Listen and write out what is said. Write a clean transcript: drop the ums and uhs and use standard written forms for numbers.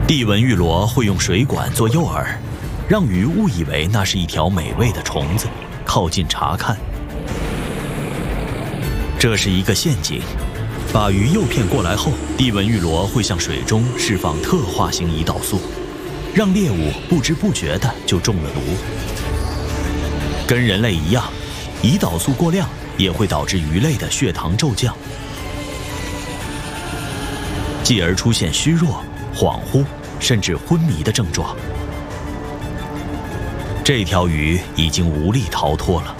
帝文玉螺会用水管做诱饵，让鱼误以为那是一条美味的虫子，靠近查看。这是一个陷阱，把鱼诱骗过来后，帝文玉螺会向水中释放特化型胰岛素，让猎物不知不觉地就中了毒。跟人类一样，胰岛素过量也会导致鱼类的血糖骤降，继而出现虚弱、恍惚甚至昏迷的症状。这条鱼已经无力逃脱了。